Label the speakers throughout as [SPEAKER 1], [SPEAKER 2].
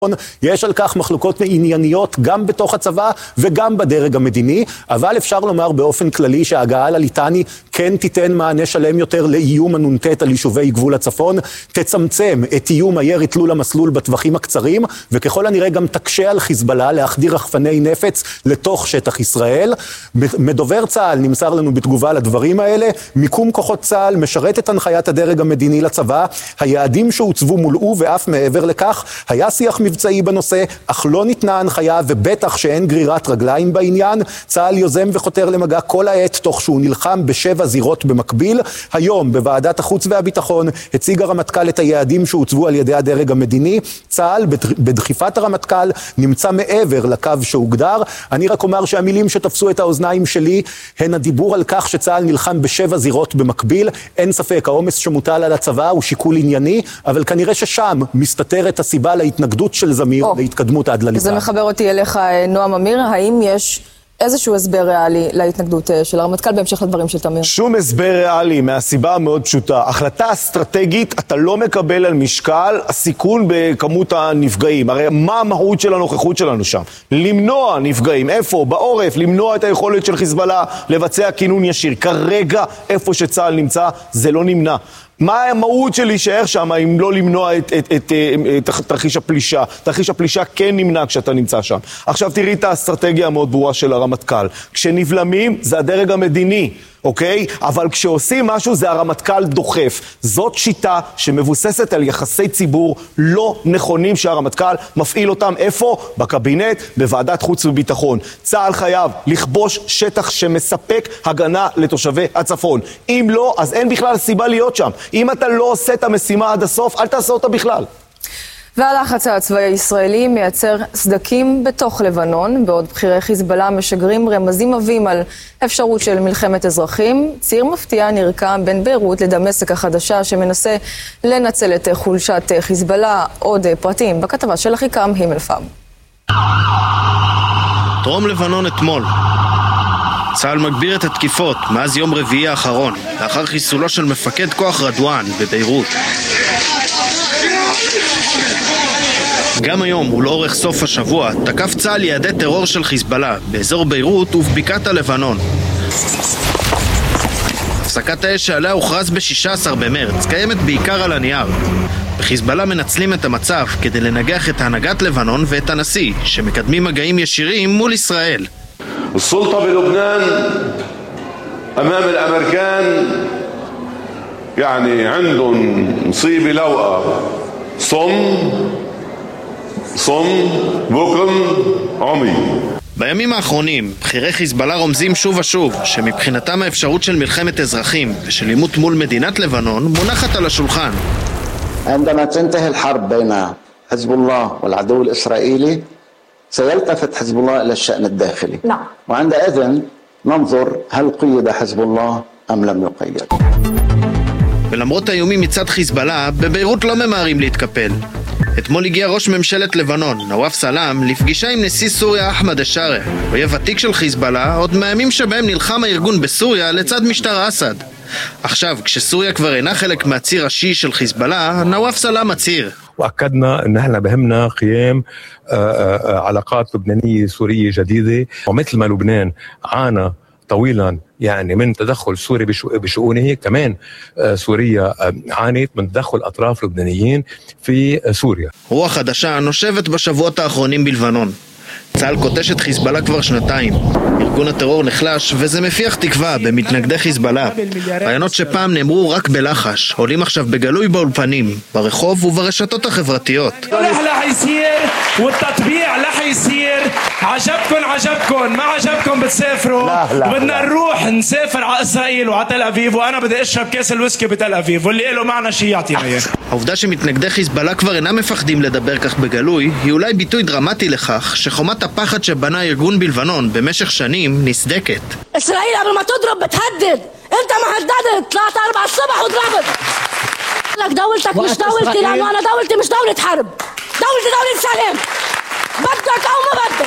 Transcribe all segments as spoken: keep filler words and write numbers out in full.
[SPEAKER 1] יש על כך מחלוקות ענייניות גם בתוך הצבא וגם בדרג המדיני, אבל אפשר לומר באופן כללי שההגעה לליטני כן תיתן מענה שלם יותר לאיום הנונטט על יישובי גבול הצפון, תצמצם את איום הירי תלול המסלול בטווחים הקצרים, וככל הנראה גם תקשה על חיזבאללה להחדיר רחפני נפץ לתוך שטח ישראל. מדובר צה"ל נמסר לנו בתגובה לדברים האלה, מיקום כוחות צה"ל משרת את הנחיית הדרג המדיני לצבא, היעדים שהוצבו מולאו ואף מעבר לכך, היה שיח מבצעי בנושא, אך לא ניתנה הנחיה ובטח שאין גרירת רגליים בעניין. צה"ל יוזם וחותר למגע כל העת תוך שהוא נלחם בשבע זירות במקביל. היום בוועדת החוץ והביטחון הציג הרמטכ"ל את היעדים שהוצבו על ידי הדרג המדיני. צה"ל בדחיפת הרמטכ"ל נמצא מעבר לקו שהוגדר. אני רק אומר שהמילים שתפסו את האוזניים שלי הן הדיבור על כך שצה"ל נלחם בשבע זירות במקביל. אין ספק, העומס שמוטל על הצבא הוא שיקול ענייני, אבל כנראה ששם מסתתרת הסיבה להתנגדות של זמיר oh. להתקדמות עד לליטני.
[SPEAKER 2] זה מחבר אותי אליך, נועם אמיר. האם יש איזשהו הסבר ריאלי להתנגדות של הרמטכ"ל בהמשך לדברים של תמיר?
[SPEAKER 3] שום הסבר ריאלי, מהסיבה המאוד פשוטה. החלטה אסטרטגית, אתה לא מקבל על משקל הסיכון בכמות הנפגעים. הרי מה המהות של הנוכחות שלנו שם? למנוע נפגעים. איפה? בעורף. למנוע את היכולת של חיזבאללה לבצע כינון ישיר. כרגע, איפה שצה"ל נמצא, זה לא נמנע. מה המהות של להישאר שם אם לא למנוע את, את, את, את, את תרחיש הפלישה? תרחיש הפלישה כן נמנע כשאתה נמצא שם. עכשיו תראי את האסטרטגיה המאוד ברורה של הרמטכ"ל. כשנבלמים זה הדרג המדיני, אוקיי? אבל כשעושים משהו זה הרמטכ"ל דוחף. זאת שיטה שמבוססת על יחסי ציבור לא נכונים שהרמטכ"ל מפעיל אותם. איפה? בקבינט, בוועדת חוץ וביטחון. צה"ל חייב לכבוש שטח שמספק הגנה לתושבי הצפון. אם לא, אז אין בכלל סיבה להיות שם. אם אתה לא עושה את המשימה עד הסוף, אל תעשה אותה בכלל.
[SPEAKER 2] והלחץ הצבאי הישראלי מייצר סדקים בתוך לבנון, בעוד בחירי חיזבאללה משגרים רמזים עבים על אפשרות של מלחמת אזרחים. ציר מפתיע נרקם בין ביירות לדמשק החדשה שמנסה לנצל את חולשת חיזבאללה. עוד פרטים בכתבה של אחיקם הימלפאם.
[SPEAKER 4] דרום לבנון אתמול. צה"ל מגביר את התקיפות מאז יום רביעי האחרון, לאחר חיסולו של מפקד כוח רדואן בביירות. גם היום ולאורך סוף השבוע תקף צה"ל יעדי טרור של חיזבאללה באזור ביירות ובבקעת הלבנון. הפסקת האש שעליה הוכרז ב-שישה עשר במרץ קיימת בעיקר על הנייר. בחיזבאללה מנצלים את המצב כדי לנגח את הנהגת לבנון ואת הנשיא, שמקדמים מגעים ישירים מול ישראל.
[SPEAKER 5] السلطة بلبنان أمام الأمريكان يعني عندهم مصيبة لوقة صم صم بكم عمي.
[SPEAKER 4] בימים האחרונים, בחירי חיזבאללה רומזים שוב ושוב שמבחינתם האפשרות של מלחמת אזרחים ושל עימות מול מדינת לבנון מונחת על השולחן.
[SPEAKER 6] عندما تنتهي الحرب بين حزب الله والعدو الإسرائيلي سيلتفت حزب الله إلى الشأن الداخلي. نعم. وعندئذ ننظر هل قيد حزب الله أم لم يقيد.
[SPEAKER 4] ולמרות האיומים מצד חיזבאללה, בביירות לא ממהרים להתקפל. אתמול הגיע ראש ממשלת לבנון, נואף סלאם, לפגישה עם נשיא סוריה אחמד א-שארה, אויב ותיק של חיזבאללה, עוד מהימים שבהם נלחם הארגון בסוריה לצד משטר אסד. עכשיו, כשסוריה כבר אינה חלק מהציר השיעי של חיזבאללה, נואף סלאם מצהיר.
[SPEAKER 7] وأكدنا أن احنا بهمنا قيام علاقات لبنانية سورية جديدة، ومثل ما لبنان عانى طويلا يعني من تدخل سوري بشؤونه، كمان سوريا عانت من تدخل أطراف لبنانيين في سوريا.
[SPEAKER 4] רוח חדשה נושבת בשבועות האחרונים בלבנון. צה"ל קוטש את חיזבאללה כבר שנתיים. ארגון הטרור נחלש וזה מפיח תקווה במתנגדי חיזבאללה. רעיונות שפעם נאמרו רק בלחש, עולים עכשיו בגלוי באולפנים, ברחוב וברשתות החברתיות.
[SPEAKER 8] والتطبيع رح يصير عجبكم عجبكم ما عجبكم بتسافروا بدنا نروح نسافر على اسرائيل وعلى تل ابيب وانا بدي اشرب كاس الويسكي بتل ابيب واللي له معنا شيء يعطينا اياه.
[SPEAKER 4] העובדה שמתנגדי חיזבאללה כבר אינם מפחדים לדבר כך בגלוי היא אולי ביטוי דרמטי לכך שחומת הפחד שבנה הארגון בלבנון במשך שנים נסדקת.
[SPEAKER 9] اسرائيل قبل ما تضرب بتهدد انت ما هددت طلعت أربعة الصبح وضربت لك دولتك مش دولتي لانه انا دولتي مش دولة حرب دولتي دولة سلام بدك او ما بدك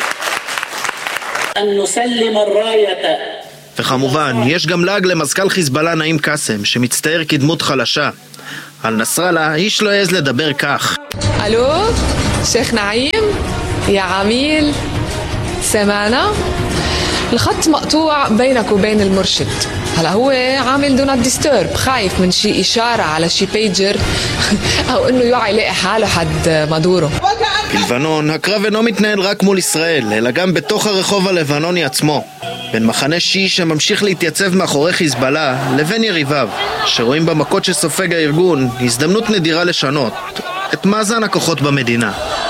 [SPEAKER 9] ان نسلم الراية.
[SPEAKER 4] וכמובן יש גם לעג למזכ"ל חיזבאללה נעים קאסם שמצטער כדמות חלשה. על נסראללה איש לא העז לדבר כך.
[SPEAKER 2] אלו?
[SPEAKER 10] شيخ نعيم يا عميل سمعنا الخط مقطوع بينك وبين المرشد. هلا هو عامل دو نوت ديسترب، خايف من شي إشارة على شي بيجر أو إنه يوعى يلاقي حاله حد مدوره.
[SPEAKER 4] בלבנון הקרב אינו מתנהל רק מול ישראל, אלא גם בתוך הרחוב הלבנוני עצמו. בין מחנה שיעי שממשיך להתייצב מאחורי חיזבאללה לבין יריביו, שרואים במכות שסופג הארגון הזדמנות נדירה לשנות את מאזן הכוחות במדינה.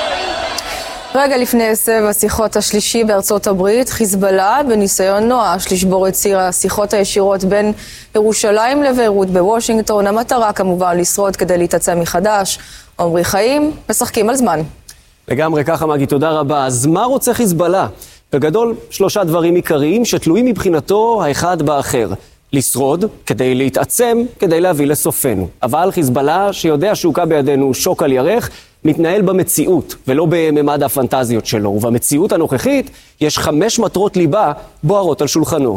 [SPEAKER 2] רגע לפני סבב השיחות השלישי בארצות הברית, חיזבאללה בניסיון נואש לשבור את ציר השיחות הישירות בין ירושלים לביירות בוושינגטון. המטרה כמובן לשרוד כדי להתעצם מחדש. עומרי חיים, משחקים על זמן.
[SPEAKER 11] לגמרי ככה, מגי, תודה רבה. אז מה רוצה חיזבאללה? בגדול, שלושה דברים עיקריים שתלויים מבחינתו האחד באחר. לשרוד, כדי להתעצם, כדי להביא לסופנו. אבל חיזבאללה, שיודע שהוקע בידינו שוק על ירך, מתנהל במציאות, ולא בממד הפנטזיות שלו. ובמציאות הנוכחית יש חמש מטרות ליבה בוערות על שולחנו.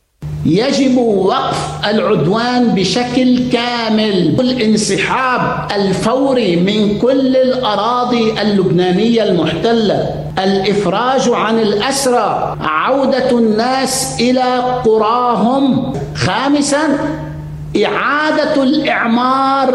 [SPEAKER 12] يجب وقف العدوان بشكل كامل، الانسحاب الفوري من كل الأراضي اللبنانية المحتلة، الإفراج عن الأسرى، عودة الناس إلى قراهم، خامساً إعادة الإعمار.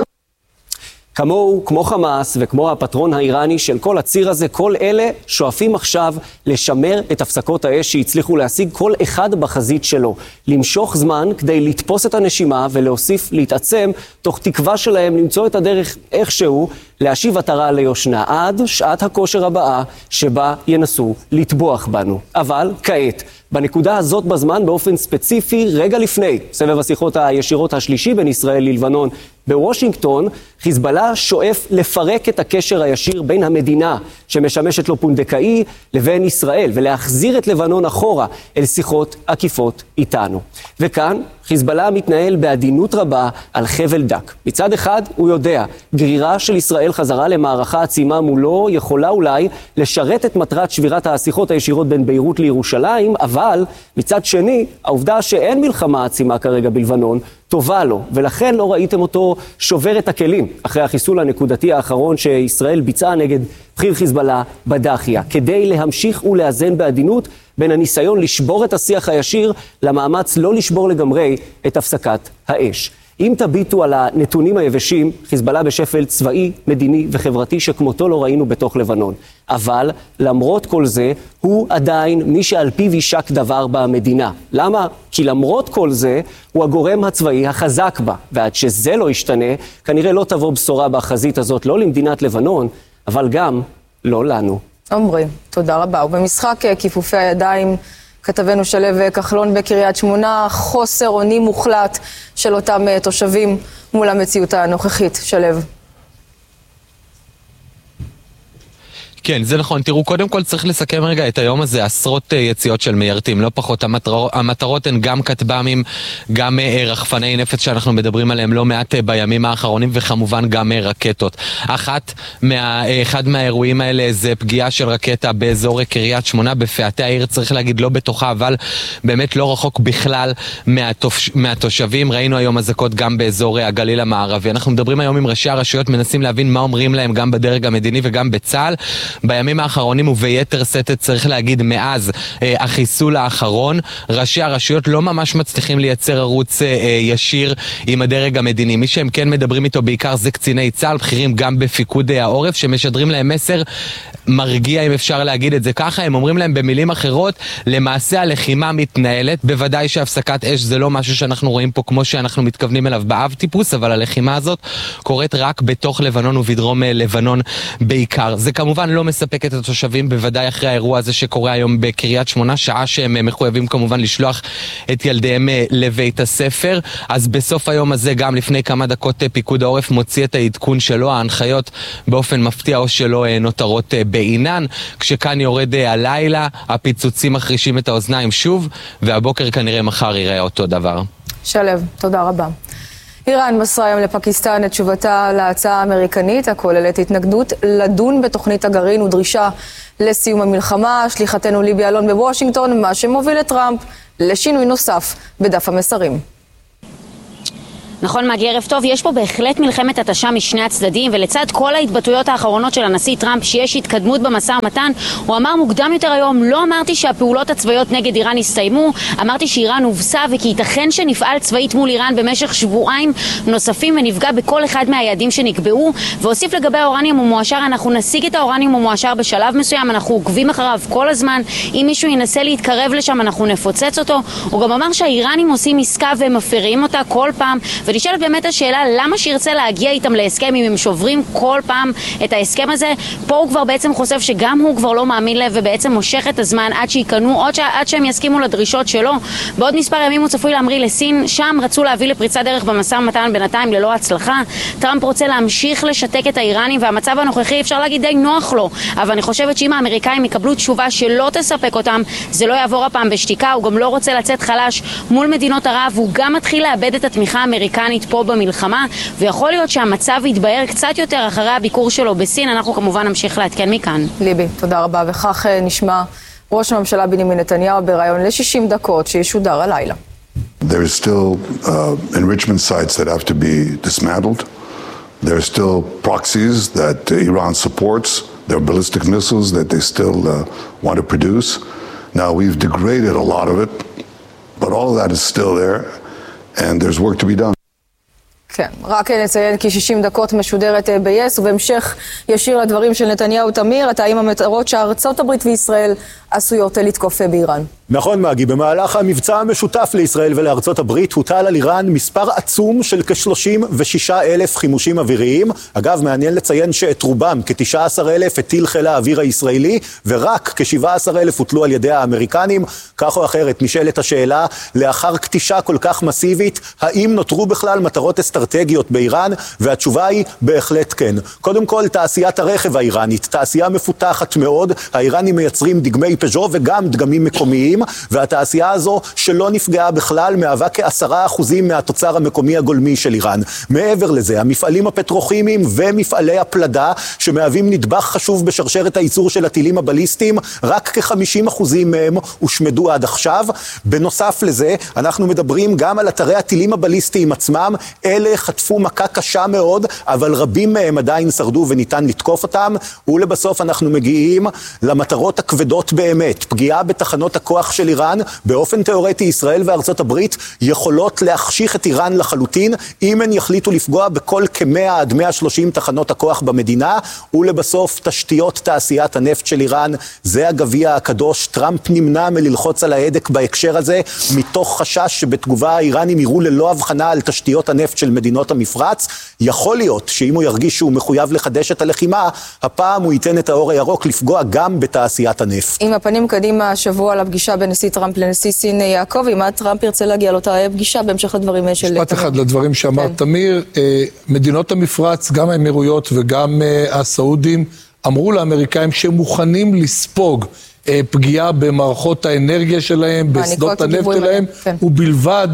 [SPEAKER 11] כמוהו, כמו חמאס וכמו הפטרון האיראני של כל הציר הזה, כל אלה שואפים עכשיו לשמר את הפסקות האש שהצליחו להשיג כל אחד בחזית שלו. למשוך זמן כדי לתפוס את הנשימה ולהוסיף להתעצם, תוך תקווה שלהם למצוא את הדרך איכשהו להשיב עטרה ליושנה עד שעת הכושר הבאה שבה ינסו לטבוח בנו. אבל כעת, בנקודה הזאת בזמן, באופן ספציפי, רגע לפני סבב השיחות הישירות השלישי בין ישראל ללבנון בוושינגטון, חיזבאללה שואף לפרק את הקשר הישיר בין המדינה שמשמשת לו פונדקאי לבין ישראל, ולהחזיר את לבנון אחורה אל שיחות עקיפות איתנו. וכאן חיזבאללה מתנהל בעדינות רבה על חבל דק. מצד אחד הוא יודע, גרירה של ישראל חזרה למערכה עצימה מולו יכולה אולי לשרת את מטרת שבירת השיחות הישירות בין ביירות לירושלים, אבל מצד שני, העובדה שאין מלחמה עצימה כרגע בלבנון טובה לו, ולכן לא ראיתם אותו שובר את הכלים אחרי החיסול הנקודתי האחרון שישראל ביצעה נגד בכיר חיזבאללה בדחיה, כדי להמשיך ולאזן בעדינות בין הניסיון לשבור את השיח הישיר למאמץ לא לשבור לגמרי את הפסקת האש. אם תביטו על הנתונים היבשים, חיזבאללה בשפל צבאי, מדיני וחברתי שכמותו לא ראינו בתוך לבנון. אבל למרות כל זה, הוא עדיין מי שעל פיו יישק דבר במדינה. למה? כי למרות כל זה, הוא הגורם הצבאי החזק בה. ועד שזה לא ישתנה, כנראה לא תבוא בשורה בחזית הזאת, לא למדינת לבנון, אבל גם לא לנו.
[SPEAKER 2] עומרי, תודה רבה. ובמשחק כיפופי הידיים, כתבנו שלו כחלון בקריית שמונה, חוסר אונים מוחלט של אותם תושבים מול המציאות הנוכחית. שלו.
[SPEAKER 13] כן, זה נכון. תראו, קודם כל צריך לסכם רגע את היום הזה, עשרות יציאות של מיירטים, לא פחות. המטר... המטרות הן גם כטב"מים, גם רחפני נפץ שאנחנו מדברים עליהם לא מעט בימים האחרונים, וכמובן גם רקטות. אחת מה... אחד מהאירועים האלה זה פגיעה של רקטה באזור קריית שמונה, בפאתי העיר, צריך להגיד לא בתוכה, אבל באמת לא רחוק בכלל מהתוש... מהתושבים. ראינו היום אזעקות גם באזור הגליל המערבי. אנחנו מדברים היום עם ראשי הרשויות, מנסים להבין מה אומרים להם גם בדרג המדיני וגם בצה"ל. בימים האחרונים וביתר סתת צריך להגיד מאז אה, החיסול האחרון, ראשי הרשויות לא ממש מצליחים לייצר ערוץ אה, ישיר עם הדרג המדיני. מי שהם כן מדברים איתו בעיקר זה קציני צה"ל, בכירים גם בפיקוד העורף, שמשדרים להם מסר מרגיע, אם אפשר להגיד את זה ככה. הם אומרים להם במילים אחרות, למעשה הלחימה מתנהלת, בוודאי שהפסקת אש זה לא משהו שאנחנו רואים פה כמו שאנחנו מתכוונים אליו באב טיפוס, אבל הלחימה הזאת קורית רק בתוך לבנון ובדרום לבנון בעיקר. זה כמובן לא מספק את התושבים, בוודאי אחרי האירוע הזה שקורה היום בקריית שמונה, שעה שהם מחויבים כמובן לשלוח את ילדיהם לבית הספר. אז בסוף היום הזה, גם לפני כמה דקות, פיקוד העורף מוציא את העדכון שלו, ההנחיות באופן מפתיע או שלא נותרות בעינן. כשכאן יורד הלילה, הפיצוצים מחרישים את האוזניים שוב, והבוקר כנראה מחר יראה אותו דבר. שלו,
[SPEAKER 2] תודה רבה. איראן מסרה היום לפקיסטן את תשובתה להצעה האמריקנית, הכוללת התנגדות לדון בתוכנית הגרעין ודרישה לסיום המלחמה. שליחתנו ליבי אלון בוושינגטון, מה שמוביל את טראמפ לשינוי נוסף בדף המסרים.
[SPEAKER 14] נכון, מגי, ערב טוב. יש פה בהחלט מלחמת התשה משני הצדדים, ולצד כל ההתבטאויות האחרונות של הנשיא טראמפ שיש התקדמות במשא ומתן, הוא אמר מוקדם יותר היום, לא אמרתי שהפעולות הצבאיות נגד איראן הסתיימו, אמרתי שאיראן הובסה וכי ייתכן שנפעל צבאית מול איראן במשך שבועיים נוספים ונפגע בכל אחד מהיעדים שנקבעו, והוסיף לגבי האורניום המועשר, אנחנו נשיג את האורניום המועשר בשלב מסוים, אנחנו עוקבים אחריו כל הזמן, אם מישהו ינסה להתקרב לשם אנחנו נפוצץ אותו. הוא גם אמר שהאיראנים עושים עסקה והם מפרים אותה כל פעם, ונשאלת באמת השאלה למה שירצה להגיע איתם להסכם אם הם שוברים כל פעם את ההסכם הזה. פה הוא כבר בעצם חושב שגם הוא כבר לא מאמין לב ובעצם מושך את הזמן עד שיקנו, עד, ש... עד שהם יסכימו לדרישות שלו. בעוד מספר ימים הוא צפוי להמריא לסין, שם רצו להביא לפריצת דרך במשא ומתן, בינתיים ללא הצלחה. טראמפ רוצה להמשיך לשתק את האיראנים, והמצב הנוכחי אפשר להגיד די נוח לו, אבל אני חושבת שאם האמריקאים יקבלו תשובה שלא תספק אותם, זה לא יעבור הפעם בשתיקה. הוא גם לא רוצה לצאת חלש מול מדינות ערב, הוא גם מתחיל לאבד את התמיכה האמריקנית פה במלחמה, ויכול להיות שהמצב יתבהר קצת יותר אחרי הביקור שלו בסין. אנחנו כמובן נמשיך להתקן מכאן.
[SPEAKER 2] ליבי, תודה רבה. וכך נשמע ראש הממשלה בנימין נתניהו בראיון ל-שישים דקות שישודר הלילה.
[SPEAKER 15] There is still uh, enrichment sites that have to be dismantled. There are still proxies that uh, Iran supports. There are ballistic missiles that they still uh, want to produce. Now, we've degraded a lot of it, but all of that is still there, and there's work to be done.
[SPEAKER 2] כן, רק נציין כי שישים דקות משודרת ב-יס, ובהמשך ישיר לדברים של נתניהו תמיר, אתה עם המטרות שארצות הברית וישראל עשויות לתקוף באיראן.
[SPEAKER 1] נכון, מגי, במהלך המבצע המשותף לישראל ולארצות הברית הוטל על איראן מספר עצום של כ-שלושים ושישה אלף חימושים אוויריים. אגב, מעניין לציין שאת רובם, כ-תשעה עשר אלף, הטיל חיל האוויר הישראלי, ורק כ-שבעה עשר אלף הוטלו על ידי האמריקנים. כך או אחרת, נשאלת השאלה, לאחר כתישה כל כך מסיבית, האם נותרו בכלל מטרות אסטרטגיות באיראן? והתשובה היא בהחלט כן. קודם כל, תעשיית הרכב האיראנית, תעשייה מפותחת מאוד. האיראנים מייצרים דגמי פז'ו וגם דגמים מקומיים, והתעשייה הזו שלא נפגעה בכלל מהווה כעשרה אחוזים מהתוצר המקומי הגולמי של איראן. מעבר לזה, המפעלים הפטרוכימיים ומפעלי הפלדה שמהווים נדבך חשוב בשרשרת הייצור של הטילים הבליסטיים, רק כ-חמישים אחוזים מהם הושמדו עד עכשיו. בנוסף לזה, אנחנו מדברים גם על אתרי הטילים הבליסטיים עצמם. אלה חטפו מכה קשה מאוד, אבל רבים מהם עדיין שרדו וניתן לתקוף אותם. ולבסוף אנחנו מגיעים למטרות הכבדות באמת, פגיעה בתחנות הכוח של איראן. באופן תיאורטי ישראל וארצות הברית יכולות להחשיך את איראן לחלוטין אם הן יחליטו לפגוע בכל כ-מאה עד מאה ושלושים תחנות הכוח במדינה. ולבסוף תשתיות תעשיית הנפט של איראן, זה הגביע הקדוש. טראמפ נמנע מללחוץ על ההדק בהקשר הזה מתוך חשש שבתגובה האיראנים יראו ללא הבחנה על תשתיות הנפט של מדינות המפרץ. יכול להיות שאם הוא ירגיש שהוא מחויב לחדש את הלחימה, הפעם הוא ייתן את האור הירוק לפגוע גם בתעשיית הנפט.
[SPEAKER 2] עם הפנים קדימה השבוע לפגישה בין נשיא טראמפ לנשיא סין יעקב, אם טראמפ ירצה להגיע לאותה פגישה בהמשך לדברים של...
[SPEAKER 16] משפט אחד לדברים שאמר תמיר, מדינות המפרץ, גם האמירויות וגם הסעודים, אמרו לאמריקאים שמוכנים לספוג פגיעה במערכות האנרגיה שלהם, בשדות הנפט שלהם, ובלבד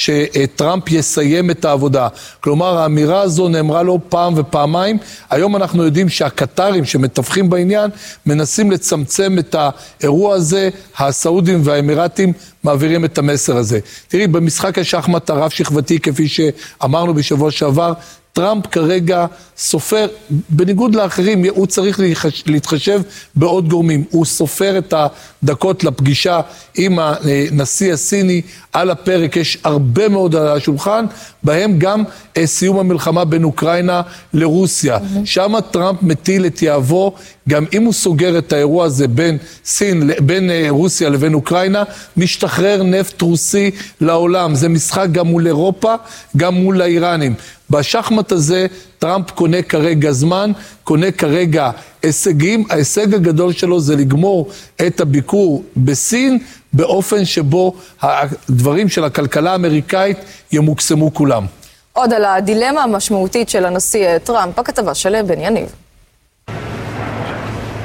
[SPEAKER 16] שטראמפ יסיים את העבודה. כלומר, האמירה הזו נאמרה לו פעם ופעמיים. היום אנחנו יודעים שהקטרים שמתווכים בעניין מנסים לצמצם את האירוע הזה. הסעודים והאמירתים מעבירים את המסר הזה. תראי, במשחק השחמט הרב שכבתי, כפי שאמרנו בשבוע שעבר, טראמפ כרגע סופר, בניגוד לאחרים, הוא צריך להתחשב בעוד גורמים. הוא סופר את הדקות לפגישה עם הנשיא הסיני. על הפרק יש הרבה מאוד על השולחן, בהם גם סיום המלחמה בין אוקראינה לרוסיה. Mm-hmm. שם טראמפ מטיל את יעבו, גם אם הוא סוגר את האירוע הזה בין סין, בין רוסיה לבין אוקראינה, משתחרר נפט רוסי לעולם. זה משחק גם מול אירופה, גם מול האיראנים. בשחמט הזה טראמפ קונה כרגע זמן, קונה כרגע הישגים. ההישג הגדול שלו זה לגמור את הביקור בסין, באופן שבו הדברים של הכלכלה האמריקאית ימוקסמו כולם.
[SPEAKER 2] עוד על הדילמה המשמעותית של הנשיא טראמפ, הכתבה של בן יניב.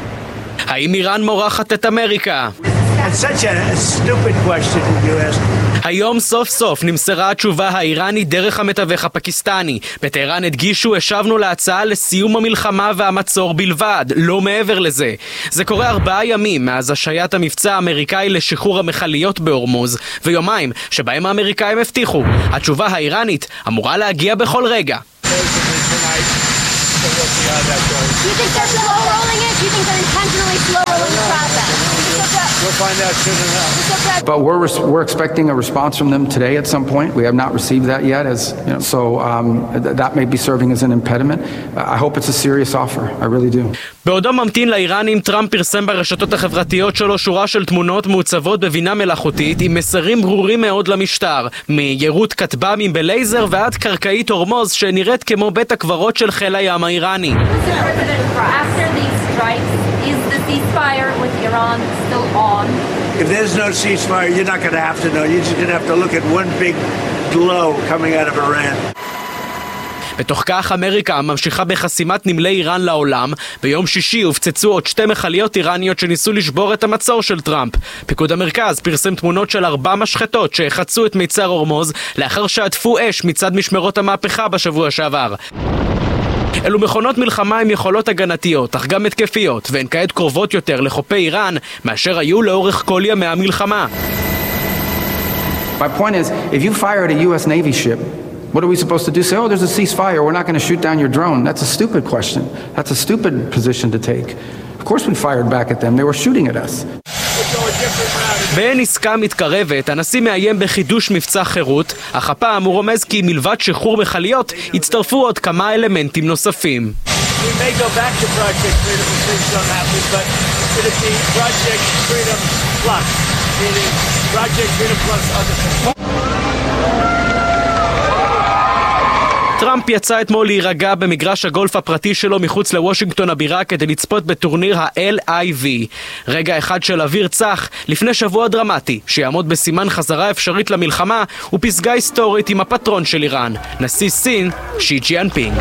[SPEAKER 17] האם איראן מורחת את אמריקה?
[SPEAKER 18] It's such a stupid question you ask.
[SPEAKER 17] היום סוף סוף נמסרה התשובה האיראנית דרך המתווך הפקיסטני. בטהרן הדגישו, השבנו להצעה לסיום המלחמה והמצור בלבד, לא מעבר לזה. זה קורה ארבעה ימים מאז השעיית המבצע האמריקאי לשחרור המחליות בהורמוז, ויומיים שבהם האמריקאים הבטיחו. התשובה האיראנית אמורה להגיע בכל רגע.
[SPEAKER 18] Do you think they're slow rolling it? Do you think they're intentionally slow rolling the process? We'll find out soon enough.
[SPEAKER 19] But we're we're expecting a response from them today at some point. We have not received that yet, as you know. So um, th- that may be serving as an impediment. I hope it's a serious offer. I really do.
[SPEAKER 17] בעודו ממתין לאיראנים, טראמפ פרסם ברשתות החברתיות שלו שורה של תמונות מעוצבות בבינה מלאכותית עם מסרים ברורים מאוד למשטר, מיירוט כטב"מים בלייזר ועד קרקעית הורמוז שנראית כמו בית הקברות של חיל הים האיראני.
[SPEAKER 20] If there's no ceasefire, you're not going to have to know. You're just going to have to look at one big glow coming out of Iran.
[SPEAKER 17] בתוך כך אמריקה ממשיכה בחסימת נמלי איראן לעולם. ביום שישי הופצצו עוד שתי מכליות איראניות שניסו לשבור את המצור של טראמפ. פיקוד המרכז פרסם תמונות של ארבע משחטות שהחצו את מיצר הורמוז לאחר שעטפו אש מצד משמרות המהפכה בשבוע שעבר. אלו מכונות מלחמה עם יכולות הגנתיות, אך גם התקפיות, והן כעת קרובות יותר לחופי איראן מאשר היו לאורך כל ימי המלחמה.
[SPEAKER 19] My point is, if you fire at a U S Navy ship, what are we supposed to do? Say, oh, there's a ceasefire, we're not going to shoot down your drone. That's a stupid question. That's a stupid position to take. Of course we fired back at them. They were shooting at us.
[SPEAKER 17] בין עסקה מתקרבת, הנשיא מאיים בחידוש מבצע חירות, אך הפעם הוא רומז כי מלבד שחרור מכליות, הצטרפו עוד כמה אלמנטים נוספים.
[SPEAKER 20] We may go back to Project Freedom if things don't happen, but it'll be Project Freedom Plus, meaning Project Freedom Plus other things. טראמפ יצא אתמול להירגע במגרש הגולף הפרטי שלו מחוץ לוושינגטון הבירה כדי לצפות בטורניר ה-אל איי וי. רגע אחד של אוויר צח לפני שבוע דרמטי שיעמוד בסימן חזרה אפשרית למלחמה ופסגה היסטורית עם הפטרון של איראן, נשיא סין שי ג'ינפינג.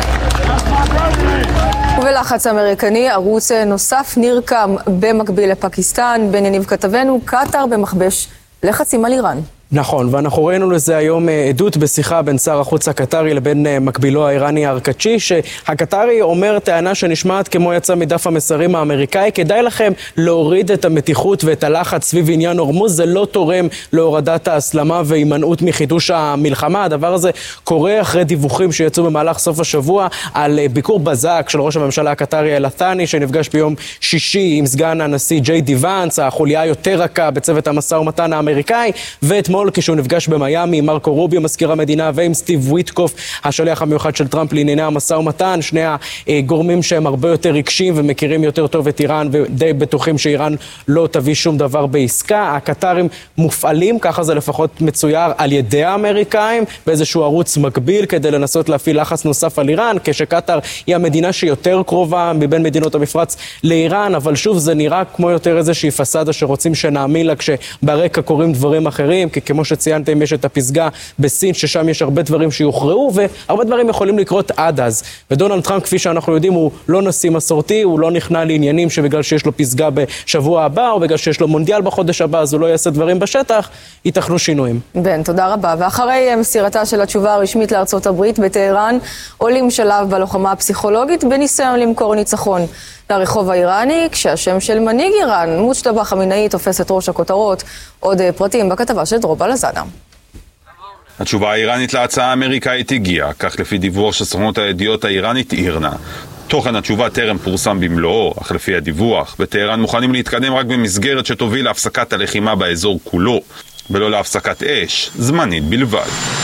[SPEAKER 2] ובלחץ אמריקני ערוץ נוסף נרקם במקביל לפקיסטן. בין יניב כתבנו, קטר במכבש לחצים על איראן.
[SPEAKER 17] נכון, ואנחנו ראינו לזה היום עדות בשיחה בין שר החוץ הקטרי לבין מקבילו האיראני ארקצ'י, שהקטרי אומר טענה שנשמעת כמו יצא מדף המסרים האמריקאי, כדאי לכם להוריד את המתיחות ואת הלחץ סביב עניין הורמוז, זה לא תורם להורדת ההסלמה והימנעות מחידוש המלחמה. הדבר הזה קורה אחרי דיווחים שיצאו במהלך סוף השבוע על ביקור בזק של ראש הממשלה הקטרי אל-ת'אני, שנפגש ביום שישי עם סגן הנשיא ג'יי די ואנס, החוליה יותר רכה בצוות המשא ומתן האמריקאי, ואתמול כשהוא נפגש במיימי עם מרקו רוביו מזכיר המדינה ועם סטיב וויטקוף השליח המיוחד של טראמפ לענייני המשא ומתן, שני הגורמים שהם הרבה יותר רגשיים ומכירים יותר טוב את איראן ודי בטוחים שאיראן לא תביא שום דבר בעסקה. הקטרים מופעלים, ככה זה לפחות מצויר, על ידי האמריקאים באיזשהו ערוץ מקביל כדי לנסות להפעיל לחץ נוסף על איראן, כשקטר היא המדינה שיותר קרובה מבין מדינות המפרץ לאיראן, אבל שוב זה נראה כמו יותר איזושהי פסאדה שרוצים שנאמין לה כשברקע קורים דברים אחרים, כי כמו שציינתם יש את הפסגה בסין ששם יש הרבה דברים שיוכרעו והרבה דברים יכולים לקרות עד אז. ודונלד טראמפ כפי שאנחנו יודעים הוא לא נשיא מסורתי, הוא לא נכנע לעניינים שבגלל שיש לו פסגה בשבוע הבא או בגלל שיש לו מונדיאל בחודש הבא אז הוא לא יעשה דברים בשטח, ייתכנו שינויים.
[SPEAKER 2] בן, תודה רבה. ואחרי מסירתה של התשובה הרשמית לארצות הברית בטהרן עולים שלב בלוחמה הפסיכולוגית בניסיון למכור ניצחון לרחוב האיראני, כשהשם של מנהיג איראן, מוג'טבא חמינאי, תופס את ראש הכותרות. עוד פרטים בכתבה של דרור בלזנה.
[SPEAKER 21] התשובה האיראנית להצעה האמריקאית הגיעה, כך לפי דיווח של סוכנות הידיעות האיראנית אירנה. תוכן התשובה טרם פורסם במלואו, אך לפי הדיווח, בטהרן מוכנים להתקדם רק במסגרת שתוביל להפסקת הלחימה באזור כולו, ולא להפסקת אש, זמנית בלבד.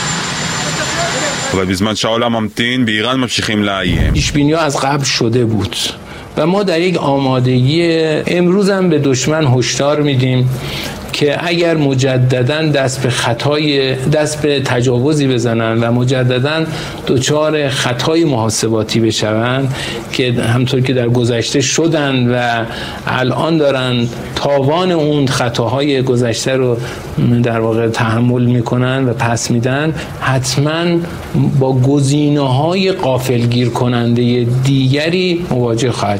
[SPEAKER 21] אבל בזמן שהעולם ממתין, באיראן ממשיכים לאיים.
[SPEAKER 22] پیش‌بینی‌ها از قبل شده بود و ما در یک آمادگی امروز هم به دشمن هشدار میدیم که اگر مجدداً دست به خطای دست به تجاوزی بزنن و مجدداً دچار خطای محاسباتی بشوند که همطور که در گذشته شدن و الان دارن تاوان اون خطاهای گذشته رو در واقع تحمل میکنن و پس میدن، حتما با گزینه‌های غافلگیر کننده دیگری مواجه خواهد شد.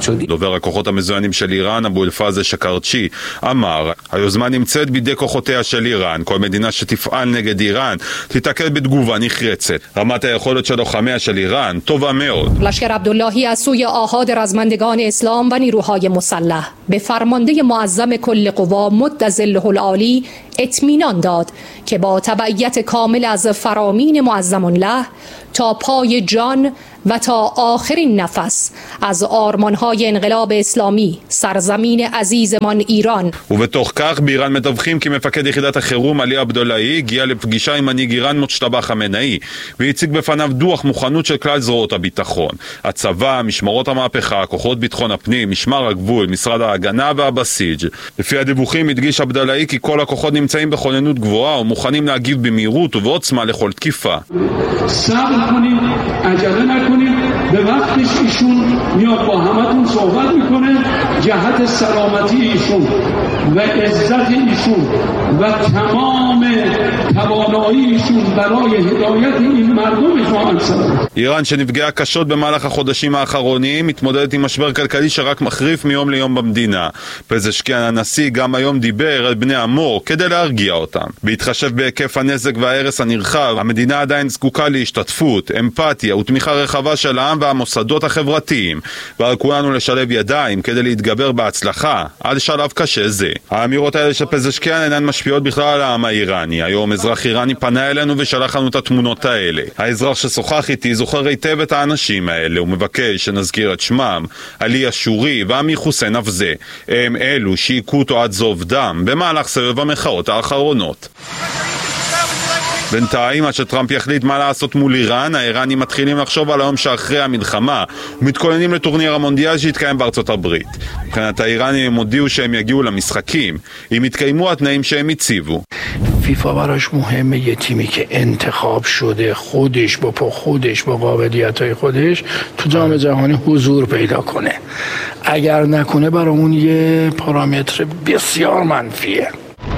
[SPEAKER 22] شدیم.
[SPEAKER 21] דובר הכוחות המזוינים של איראן, אבו אל-פאז שקרצ'י, אמר, היוזמה נמצאת בידי כוחותיה של איראן. כל מדינה שתפעל נגד איראן תתעכב בתגובה נחרצת. רמת היכולת של לוחמיה של איראן טובה מאוד.
[SPEAKER 3] لشکر عبداللهی از سوی آحاد رزمندگان اسلام و نیروهای مسلح به فرمانده معظم کل قوا مد ظله العالی اطمینان داد که با تبعیت کامل از فرامین معظم الله تا پای جان و تا آخرین نفس از آرمانهای انقلاب اسلامی سرزمین عزیزمان ایران.
[SPEAKER 21] ובתוך כך באיראן מדווחים כי מפקד יחידת החירום עלי עבדולאי הגיע לפגישה עם מנהיג איראן מוג'תבא חמינאי והציג בפניו דוח מוכנות של כלל זרועות הביטחון, הצבא, משמרות המהפכה, כוחות ביטחון הפנים, משמר הגבול, משרד ההגנה והבסיג'. לפי הדיווחים הדגיש עבדולאי כי כל הכוחות נמצאים בכוננות גבוהה ומוכנים להגיב במהירות ובעוצמה לכל תקיפה.
[SPEAKER 5] صبر کنید، عجله نکنید، به وقتش ایشون میاد با همتون صحبت میکنه. جهت سلامتی ایشون و عزت ایشون و تمام توانایی ایشون برای هدایت این مردم خواهد شد.
[SPEAKER 21] איראן שנפגעה קשות במהלך החודשים האחרונים מתמודדת עם משבר כלכלי שרק מחריף מיום ליום במדינה. פזשקיאן הנשיא גם היום דיבר על בני עמו כדי להרגיע אותם. בהתחשב בהיקף הנזק וההרס הנרחב, המדינה עדיין זקוקה להשתתפות, אמפתיה ותמיכה רחבה של העם והמוסדות החברתיים, ועל כולנו לשלב ידיים כדי להתגבר בהצלחה על שלב קשה זה. האמירות האלה של פזשקיאן אינן משפיעות בכלל על העם האיראני. היום אזרח איראני פנה אלינו ושלח לנו את התמונות האלה. האזרח ששוחח איתי זוכר היטב את האנשים האלה ומבקש שנזכיר את שמם, עלי אשורי ועמי חוסיין אפזה. הם אלו שהיכו אותו עד זוב דם במהלך סבב המחאות האחרונות. בינתיים, עד שטראמפ יחליט מה לעשות מול איראן, האיראנים מתחילים לחשוב על היום שאחרי המלחמה ומתכוננים לטורניר המונדיאל שיתקיים בארצות הברית. מבחינת האיראנים הם הודיעו שהם יגיעו למשחקים אם יתקיימו התנאים שהם הציבו.
[SPEAKER 22] فیفا براش مهمه یه تیمی که انتخاب شده خودش با پا خودش با قابلیت‌های خودش تو جام جهانی حضور پیدا کنه. اگر نکنه برامون یه پارامتر بسیار منفیه.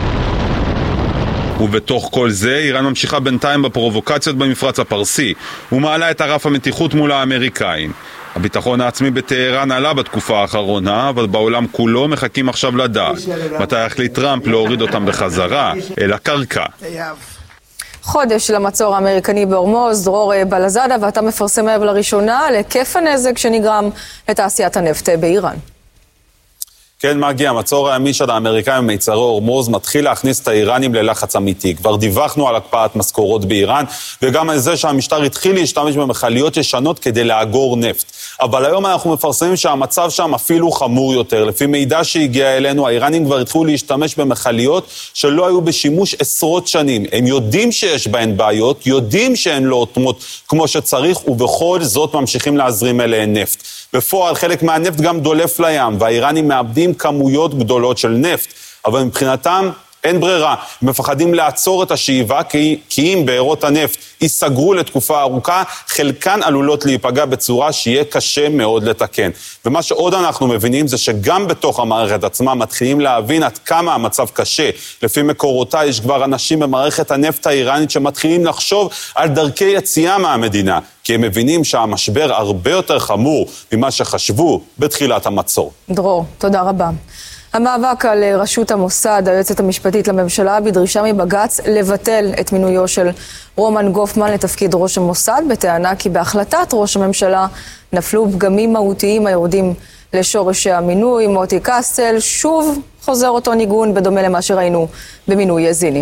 [SPEAKER 21] ובתוך כל זה, איראן ממשיכה בינתיים בפרובוקציות במפרץ הפרסי ומעלה את הרף המתיחות מול האמריקאים. הביטחון העצמי בטהרן עלה בתקופה האחרונה, אבל בעולם כולו מחכים עכשיו לדעת מתי יחליט טראמפ להוריד אותם בחזרה אל הקרקע.
[SPEAKER 2] חודש למצור האמריקני בהורמוז, דרור בלזדה, ואתה מפרסם היום לראשונה על היקף הנזק שנגרם לתעשיית הנפט באיראן.
[SPEAKER 23] כן, מגי, המצור הימי של האמריקאים במיצרי הורמוז מתחיל להכניס את האיראנים ללחץ אמיתי. כבר דיווחנו על הקפאת משכורות באיראן, וגם על זה שהמשטר התחיל להשתמש במכליות ישנות כדי לאגור נפט. אבל היום אנחנו מפרסמים שהמצב שם אפילו חמור יותר. לפי מידע שהגיע אלינו, האיראנים כבר התחילו להשתמש במכליות שלא היו בשימוש עשרות שנים. הם יודעים שיש בהן בעיות, יודעים שהן לא אוטמות כמו שצריך, ובכל זאת ממשיכים להזרים אליהן נפט. בפועל חלק מהנפט גם דולף לים, והאיראנים מאבדים כמויות גדולות של נפט, אבל מבחינתם אין ברירה. הם מפחדים לעצור את השאיבה, כי, כי אם בארות הנפט ייסגרו לתקופה ארוכה, חלקן עלולות להיפגע בצורה שיהיה קשה מאוד לתקן. ומה שעוד אנחנו מבינים זה שגם בתוך המערכת עצמה מתחילים להבין עד כמה המצב קשה. לפי מקורותיי יש כבר אנשים במערכת הנפט האיראנית שמתחילים לחשוב על דרכי יציאה מהמדינה, כי הם מבינים שהמשבר הרבה יותר חמור ממה שחשבו בתחילת המצור.
[SPEAKER 2] דרור, תודה רבה. המאבק על רשות המוסד, היועצת המשפטית לממשלה, בדרישה מבג"ץ לבטל את מינויו של רומן גופמן לתפקיד ראש המוסד, בטענה כי בהחלטת ראש הממשלה נפלו פגמים מהותיים היורדים לשורש המינוי. מוטי קסטל, שוב חוזר אותו ניגון בדומה למה שראינו במינוי זיני.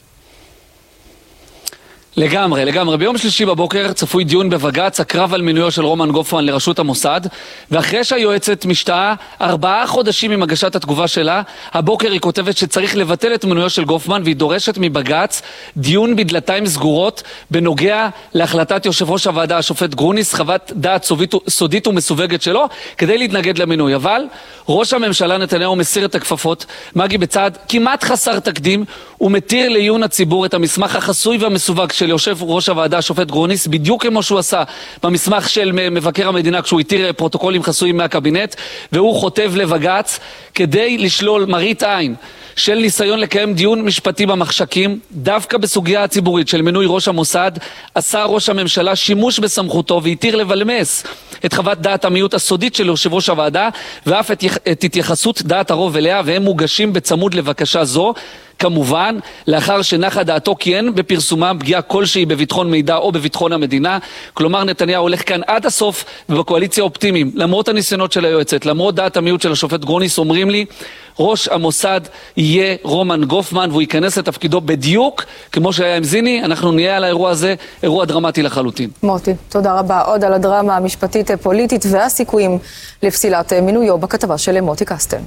[SPEAKER 24] לגמרי, לגמרי. ביום שלישי בבוקר צפוי דיון בבג"ץ, הקרב על מינויו של רומן גופמן לראשות המוסד, ואחרי שהיועצת משתאה ארבעה חודשים עם הגשת התגובה שלה, הבוקר היא כותבת שצריך לבטל את מינויו של גופמן, והיא דורשת מבג"ץ דיון בדלתיים סגורות בנוגע להחלטת יושב ראש הוועדה השופט גרוניס, חוות דעת סודית, סודית ומסווגת שלו, כדי להתנגד למינוי. אבל ראש הממשלה נתניהו מסיר את הכפפות, מגי בצעד כמעט חסר תקדים, ומתיר לעיון הציבור את המסמך החסוי והמסווג של יושב ראש הוועדה השופט גרוניס, בדיוק כמו שהוא עשה במסמך של מבקר המדינה כשהוא התיר פרוטוקולים חסויים מהקבינט, והוא חוטב לבג"ץ כדי לשלול מראית עין של ניסיון לקיים דיון משפטי במחשכים. דווקא בסוגיה הציבורית של מינוי ראש המוסד עשה ראש הממשלה שימוש בסמכותו והתיר לבלמס את חוות דעת המיעוט הסודית של יושב ראש הוועדה ואף את, את התייחסות דעת הרוב אליה, והם מוגשים בצמוד לבקשה זו, כמובן לאחר שנחה דעתו כי אין בפרסומה פגיעה כלשהי בביטחון מידע או בביטחון המדינה. כלומר נתניהו הולך כאן עד הסוף, ובקואליציה אופטימיים למרות הניסיונות של היועצת, למרות דעת המיעוט של השופט גרוניס, אומרים לי ראש המוסד יהיה רומן גופמן והוא ייכנס לתפקידו בדיוק כמו שהיה עם זיני. אנחנו נהיה על האירוע הזה אירוע דרמטי לחלוטין.
[SPEAKER 2] מוטי, תודה רבה. עוד על הדרמה המשפטית פוליטית והסיכויים לפסילת מינויו בכתבה של מוטי קסטל.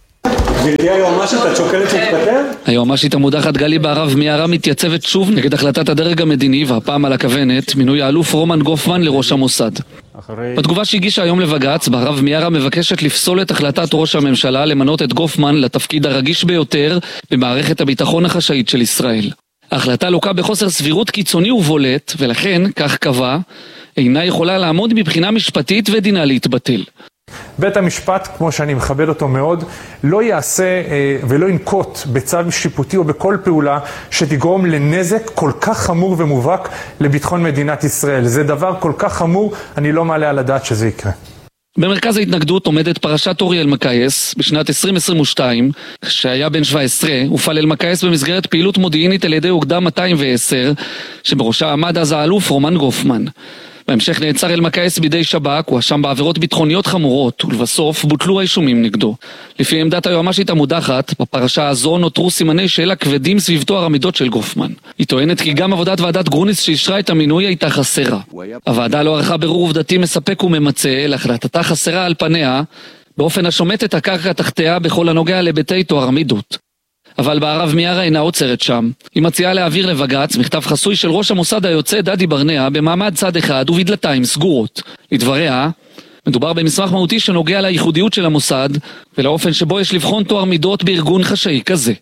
[SPEAKER 1] גברתי היועמ"שית, את שוקלת להתפטר?
[SPEAKER 24] היועמ"שית המודחת גלי בהרב מיארה מתייצבת שוב נגד החלטת הדרג המדיני, והפעם על הכוונת מינוי האלוף רומן גופמן לראש המוסד. בתגובה שהגישה היום לבג"ץ, בהרב מיארה מבקשת לפסול את החלטת ראש הממשלה למנות את גופמן לתפקיד הרגיש ביותר במערכת הביטחון החשאית של ישראל. ההחלטה לוקה בחוסר סבירות קיצוני ובולט, ולכן, כך קבע, אינה יכולה לעמוד מבחינה משפטית ודינה להתבטל.
[SPEAKER 6] בית המשפט, כמו שאני מכבד אותו מאוד, לא יעשה אה, ולא ינקוט בצו שיפוטי או בכל פעולה שתגרום לנזק כל כך חמור ומובהק לביטחון מדינת ישראל. זה דבר כל כך חמור, אני לא מעלה על הדעת שזה יקרה.
[SPEAKER 24] במרכז ההתנגדות עומדת פרשת אורי אלמקייס. בשנת עשרים עשרים ושתיים, כשהיה בן שבע עשרה, הופעל אלמקייס במסגרת פעילות מודיעינית על ידי אוגדה מאתיים ועשר, שבראשה עמד אז האלוף רומן גופמן. בהמשך נעצר אלמקייס בידי שב"כ, הוא אשם בעבירות ביטחוניות חמורות, ולבסוף בוטלו האישומים נגדו. לפי עמדת היועמ"שית המודחת, בפרשה הזו נותרו סימני שאלה כבדים סביב טוהר המידות של גופמן. היא טוענת כי גם עבודת ועדת גרוניס שאישרה את המינוי הייתה חסרה. הוועדה לא ערכה בירור עובדתי מספק וממצה, להחלטתה חסרה על פניה, באופן השומט את הקרקע תחתיה בכל הנוגע לביתי טוהר המידות. אבל בהרב מיארה אינה עוצרת שם. היא מציעה להעביר לבג"ץ מכתב חסוי של ראש המוסד היוצא דדי ברנע במעמד צד אחד ובדלתיים סגורות. לדבריה, מדובר במסמך מהותי שנוגע לייחודיות של המוסד ולאופן שבו יש לבחון טוהר מידות בארגון חשאי כזה.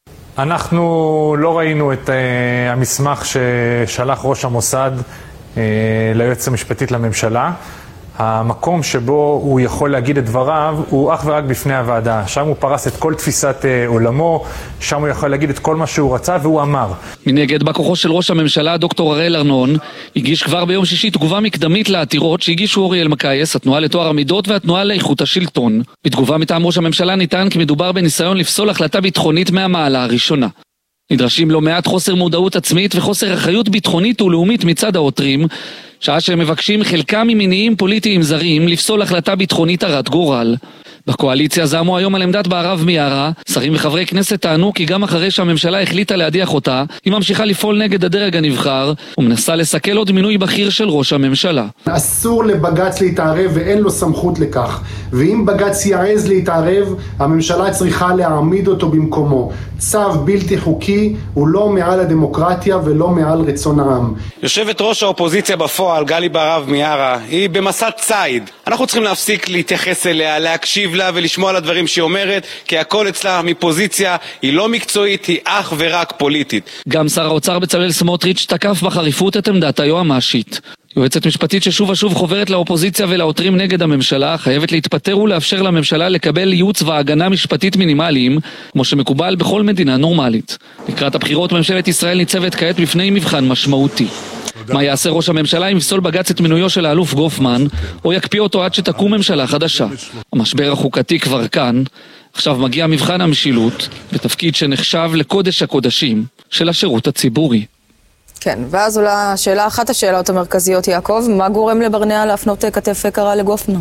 [SPEAKER 6] אנחנו לא ראינו את uh, המסמך ששלח ראש המוסד uh, ליועצת המשפטית לממשלה. המקום שבו הוא יכול להגיד את דבריו הוא אך ורק בפני הוועדה. שם הוא פרס את כל תפיסת עולמו, שם הוא יכול להגיד את כל מה שהוא רצה והוא אמר.
[SPEAKER 24] מנגד, בכוחו של ראש הממשלה, דוקטור הראל ארנון, הגיש כבר ביום שישי תגובה מקדמית לעתירות שהגישו אורי אלמקייס, התנועה לטוהר המידות והתנועה לאיכות השלטון. בתגובה מטעם ראש הממשלה נטען כי מדובר בניסיון לפסול החלטה ביטחונית מהמעלה הראשונה. נדרשים לא מעט חוסר מודעות עצמית וחוסר אחריות ביטחונית ולאומית מצד העותרים, שעה שהם מבקשים חלקם ממניעים פוליטיים זרים לפסול החלטה ביטחונית הרת גורל. בקואליציה זעמו היום על עמדת בהרב מיארה. שרים וחברי כנסת טענו כי גם אחרי שהממשלה החליטה להדיח אותה, היא ממשיכה לפעול נגד הדרג הנבחר ומנסה לסכל עוד מינוי בכיר של ראש הממשלה.
[SPEAKER 7] אסור לבג"ץ להתערב ואין לו סמכות לכך, ואם בג"ץ יעז להתערב, הממשלה צריכה להעמיד אותו במקומו. צו בלתי חוקי הוא לא מעל הדמוקרטיה ולא מעל רצון העם.
[SPEAKER 8] יושבת ראש האופוזיציה בפועל, גלי בהרב מיארה, היא במסע ציד. אנחנו צריכים להפסיק להתייחס אליה, להקשיב לה ולשמוע על הדברים שהיא אומרת, כי הכל אצלה מפוזיציה היא לא מקצועית, היא אך ורק פוליטית.
[SPEAKER 24] גם שר האוצר בצלאל סמוטריץ' תקף בחריפות את עמדת היועמ"שית. יועצת משפטית ששוב ושוב חוברת לאופוזיציה ולעותרים נגד הממשלה, חייבת להתפטר ולאפשר לממשלה לקבל ייעוץ והגנה משפטית מינימליים, כמו שמקובל בכל מדינה נורמלית. לקראת הבחירות ממשלת ישראל ניצבת כעת בפני מבחן משמעותי. מה יעשה ראש הממשלה אם יפסול בג"ץ את מינויו של האלוף גופמן, או יקפיא אותו עד שתקום ממשלה חדשה? המשבר החוקתי כבר כאן, עכשיו מגיע מבחן המשילות, בתפקיד שנחשב לקודש הקודשים של השירות הציבורי.
[SPEAKER 2] כן, ואז עולה השאלה, אחת השאלות המרכזיות, יעקב, מה גורם לברנע להפנות כתף קרה לגופמן?